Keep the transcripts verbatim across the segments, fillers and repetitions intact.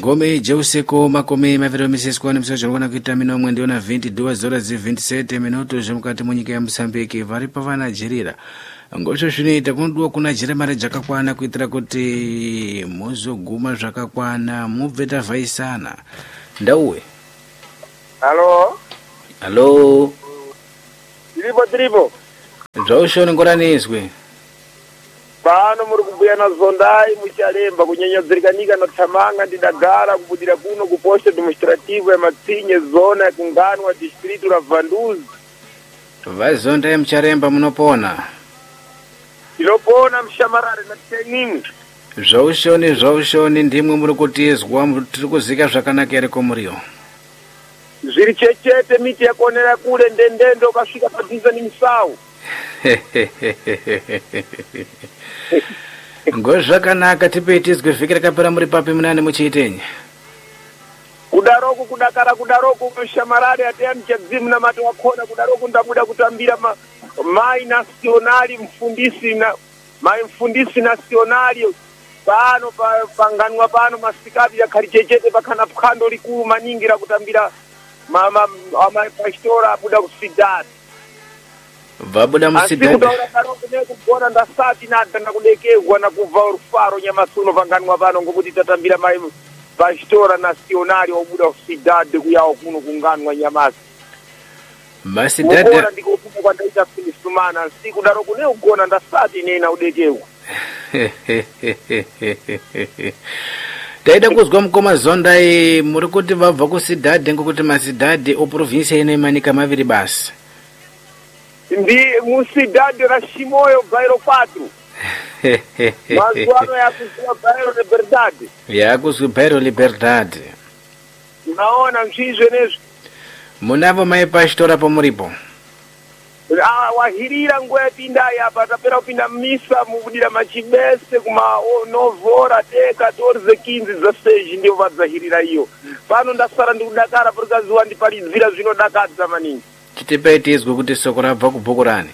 Ngome Joseko makome mavero misesi kwa msejo jongona kuita mino mwende ona vinte e duas horas e vinte e sete minutos mukati munyika ya Mozambique vari pavana jirira. Ngosho zvinoita kunodiwa kuna jira mari dzakakwana kuitira kuti muzoguma zvakakwana mubve tavhaisana. Ndauwe. Halo. Halo. Tiripo tiripo. Zvaushoni ngoranizwe. Pano muri kubhuya nazondai muchalemba kunyanyodzerekanika nathamanga ndidagara kubudira kuno kuposta administrative ya Matsinye zona ya kunganwa distrito la Vanduzi. Vazondai mucharemba munopona. Tinopona mshamarare na tenini. Zvaushoni zvaushoni ndimwe muri kutizwa tiri kuzika zvakanaka ere komuriyo. Zviri chechete miti yakonera kule ndendendo kasvika padhuze ni Msau. Ngozvakanaka tipetizwe vhiki rakapera muri papi munane muchiitenyi. Kudaroko kudakara kudaroko kushamarare atiyani chadzimu na mati wakona kudaroko ndabuda kutambira ma, mai nasionali mfundisi na mai mfundisi nasionali pano pa, panganwa pano masikati ya karichechete pakana phando likulu maningira kutambira mama ama pastora abuda kusidati. Vabuda musidati. Asi kudaura karoko neku kuona ndasati nada nakudekegwa na kuva urufaro nyamasuno panganwa pano ngokuti tatambira mai pastora nasionali obuda kusidati kuyawo kuno kunganwa nyamasi. Masidati. Mukona ndiko kupo kwa ndaita filisumana siku daroko ne ugona ndasati nena udekegwa. Taida kuzwa mukoma zondai muri kuti vabva kusidhadhi ngokuti masidhadhi oprovinsi ine manika maviri basi. Ndi musidhadhi rashimoyo bairo quatro. Mazuano yakuzwa bairo liberdade. Yakuzwa bairo liberdade. Unaona mchizwe nezvo. Munavo mai pastora pomuripo. Ah, wahirira nguwa yapinda yapa tapera kupinda misa mukudira machibese kuma novora teka torze quinze dezesseis ndio vadzahirira iyo. Pano ndasara ndikudakara porikaziwa ndipalidzira zvinodakadza maningi. Chitipaitizwe kuti soko rabva kubhukurani.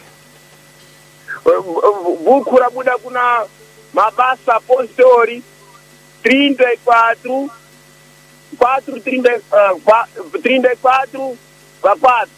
Buku rabuda kuna mabasa apostori trinta e quatro quatro trinta trinta e quatro pa quatro.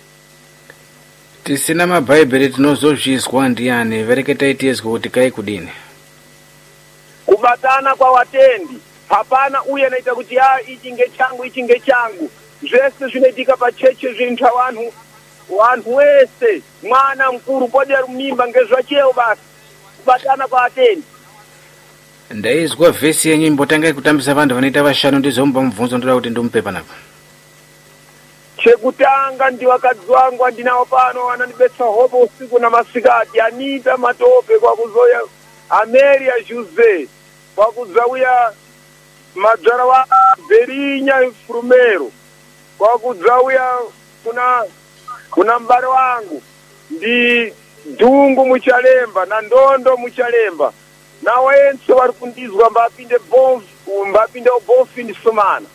Tisina mabhaibheri tinozozvizwa ndiani vereketaitizwe kuti kai kudini. Kubatana kwa watendi hapana uye naita kuti ya ichi ngechangu ichi ngechangu zvese zvinoitika pacheche zvintha vanhu vanhu wese mwana mkuru podera mimba ngezvacheo basi kubatana kwa watendi. Ndaizwa vhesi yenyimbo tanga kutambisa vanhu vanoita vashanu ndizomba mubvunzo ndoda kuti ndumupe panapa. Chekutanga ndi wakadzi wangu andinawo pano anandibetsa hopo usiku na masikati Anita Matope kwa kuzoya Amelia Jose kwa kudzauya madzara wa Berinya Frumero kwa kudzauya kuna kuna mbare wangu ndi Dungu Muchalemba na Ndondo Muchalemba na wense vari kundizwa mbapinde bomb mbapinde obofi ndisomana.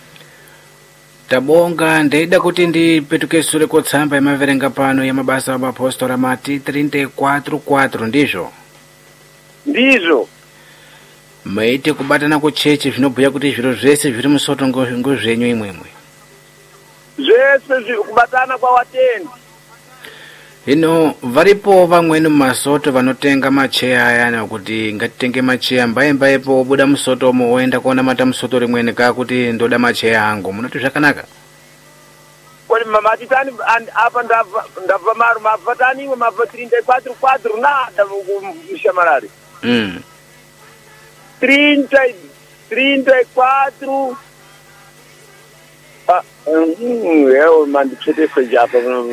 Tabonga ndaida kuti ndipetuke sure kotsamba yamaverenga pano ya mabasa abapostora mati trinta e quatro quatro ndizvo. Ndizvo. Maite kubatana kucheche zvinobhuya kuti zviro zvese zviri musoto ngozvenyu imwemwe. Zvese zviri kubatana kwa watendi. Hino varipo vamweni mumasoto vanotenga macheya ayana kuti ngatitenge macheya mbaye mbayepo obuda musoto mo oenda kuona mata musoto rimweni ka kuti ndoda macheya angu munoti zvakanaka. Kwani mama titani apa ndabva ndabva maru mafatani imwe mabva trinta e quatro quatro nada mushamarari. Mm. trinta trinta e quatro Ah, hum, eu mando te foi já para não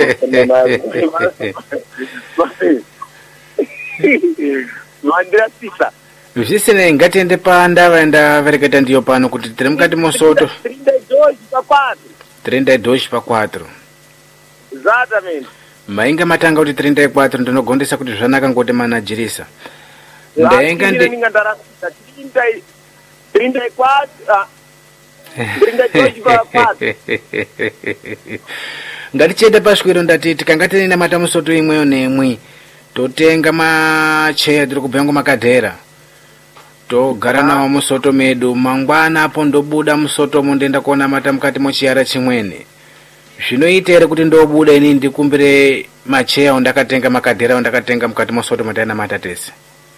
Mandira tisa. Zvisine ngatiende pandava enda vereketa ndiyo pano kuti tiri mukati mosoto. trinta e dois pa quatro. trinta e dois pa quatro. Exatamente. Mainga matanga kuti trinta e quatro ndinogondesa kuti zvanaka ngoti manajirisa. Ndaenga ndi trinta e quatro ngatichede paswiro ndati tikangati nina mata musoto imweyo nemwi totenga macheya tiri kubhenga makadhera togara nawo musoto medu mangwana apo ndobuda musoto mundenda kuona mata mukati mochiyara chimwene zvinoita ere kuti ndobuda ini ndikumbire macheya ondakatenga makadhera ondakatenga mukati mosoto mataina matatese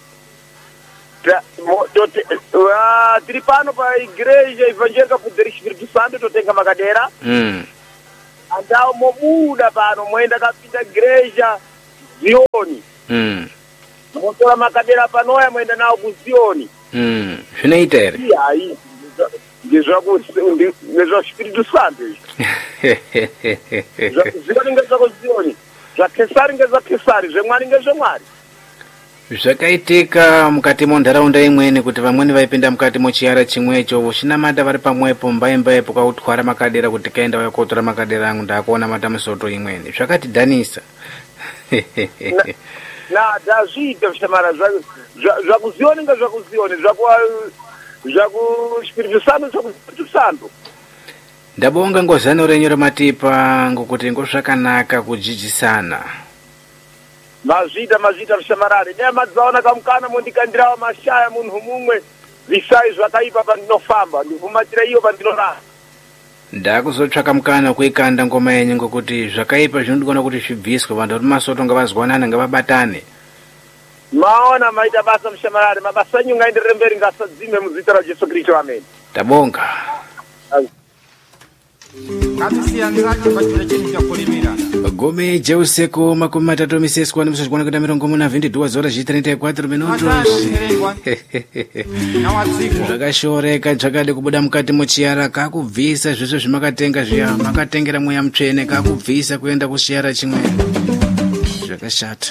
tiri pano pa igreja evangelica Poder Espírito Santo totenga makadhera mm. andao mobuda pano moenda kapita igreja Zioni mm. motora makadhera panoya moenda nawo kuzioni mm. zvinoita ere hayi ngezva Espírito Santo zioni ngezvakuzioni zvakesari ngezvakesari zvemwari ngezvemwari zvakaitika mukati monharaunda imweni kuti vamweni vaipinda mukati mochiyara chimwecho vochinamata vari pamwepo mbaimbaepo kwautwara makadera kuti kaenda vakotora makadera angu ndakuona mata musoto imweni zvakatidhanisa na dazviita mshamara zvakuzioni ngezvakuzioni zvakuSpiritu Santo zvakuSpiritu Santo. Ndabonga ngozano renyu ramatipa ngokuti ngozvakanaka kujijisana. Mazvita mazvita mshamarari ne madzaona kamkana mondikandirawo mashaya munhu mumwe visai zvakaipa pandinofamba ndivumatira iyo pandinorara. Ndakuzotsvaka mukana kuikanda ngoma yenyu ngokuti zvakaipa zvinodikona kuti zvibviswe vanhu vari masoto ngavazwanana ngavabatane. Maona maita basa mshamarari mabasa enyu ngaenderere mberi ngasadzime muzita ra Jesu Kristo amen. Tabonga. Gome Jeuseko makumi matatu miseswa ni msashikwana kuta mirongo muna vindi duwa zora jitrenta y cuatro minutos. Zvakashoreka zvakade kubuda mukati mochiyara kakubvisa zvizvo zvimakatenga zviya makatengera mweya mutsvene kakubvisa kuenda kuchiyara chimwe. Zvakashata.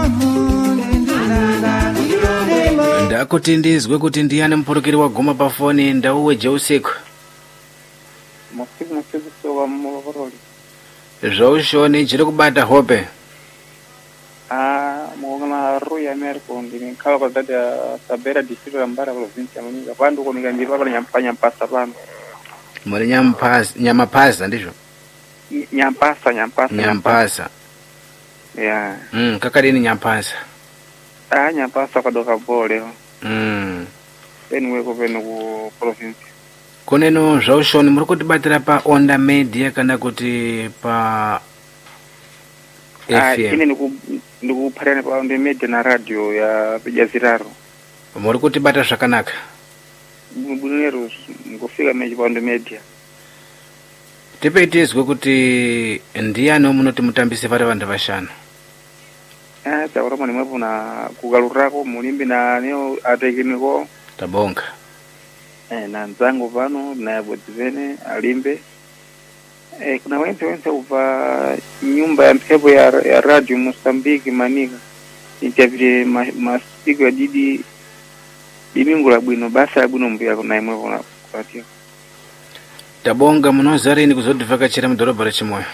Ndakuti ndizwe kuti ndiani mupurukiri waguma pafoni ndauwe Jeuseko. Masiku masiku sowa muvoroli. Zvaushoni chiri kubata hope. Ah, muona Rui Americo ndini kala kwa dada Sabera distrito ya Mbara province ya Muninga. Vandu ko miganji baba nyampanya mpasa bana. Muri nyampasa nyamapasa ndizvo. Nyampasa nyampasa. Nyampasa. Yeah. Mm, kakadini nyampasa. Ah, nyampasa kwa doka bole. Mm. Anyway ko venu ku province. Kuneno zvaushoni muri kutibatira pa Onda Media kana kuti pa F M. Ah, ine niku ndikupharana pa Onda Media na radio ya Pejaziraro. Muri kutibata zvakanaka. Mbunero ngofika meji pa Onda Media. Tipeitizwe kuti ndiani munoti mutambise vari vanhu vashanu. Ah, taurama nimwepo na kugalurako mulimbi na neo atekiniko. Tabonga. Eh, na nzangu vano na Bodzivene alimbe eh, kuna wense wense uva nyumba ya mphepo ya, ya radio Mozambique Manika interview masiku ma ya didi dimingu la bwino basa ya bwino mbuya kuna imwepo na kupatia. Tabonga munozarini kuzodivakachira mudhorobha rechimoyo.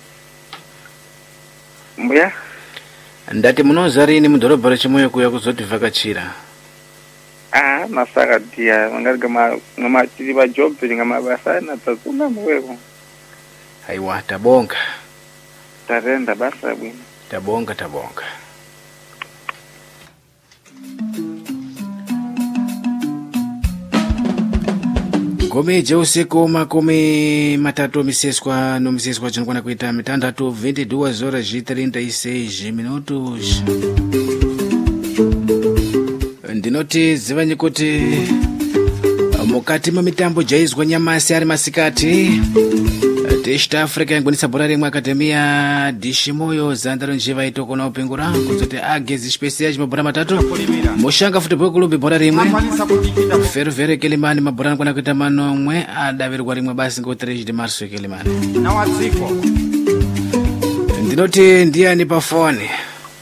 Mbuya? Ndati munozarini mudhorobha rechimoyo kuya kuzodivakachira. Ah, masaka dia ngati kama ngama tilipa job ngama basa na tazuna mweko. Aiwa tabonga. Tarenda basa bwino. Tabonga tabonga. Gome Jeuseko makumi matatu miseswa no miseswa chinokwana kuita mitandatu vinte e duas horas e trinta e seis minutos. Ndinoti zivanyi kuti mukati mamitambo jaizwa nyamasi ari masikati East Africa yangonisa bhora rimwe akademia Dishimoyo Zandaro njiva itokona upingura kuzoti agezi special mabhora matatu Mushanga Football Club bhora rimwe Fervere Kilimani mabhora nkwana kuita manomwe adavirwa rimwe basi ngo três de março Kilimani. Ndinoti ndiani pa phone.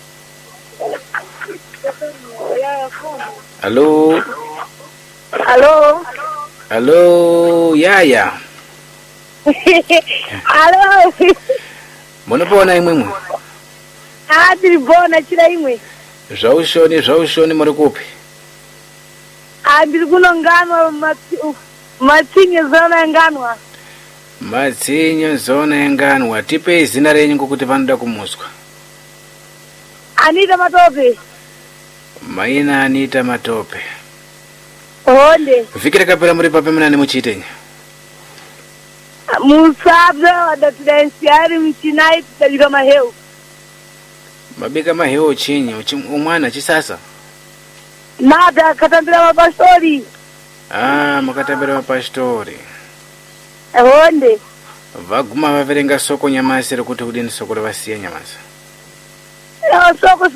Hello. Hello. Hello, Yaya. Hello. Munopona imwe? Ah, ndibona chira imwe. Zvaushoni zvaushoni muri kupi? Ah, ndiri kunonganwa matsinye zona yanganwa. Matsinye zona yanganwa. Tipe zina renyu ngokuti vanoda kumuswa. Anita Matope. Maina Anita Matope. Honde. Vikira kapera muri pape mnani muchitenya. Musabda wadatudensiari mchinai tutajika maheu. Mabika maheo chinyi umwana chisasa. Nada katambira mapastori. Ah, mukatambira mapastori. Honde. Vaguma vaverenga soko nyamasi rekuti kudini soko ravasiya nyamasi. Soko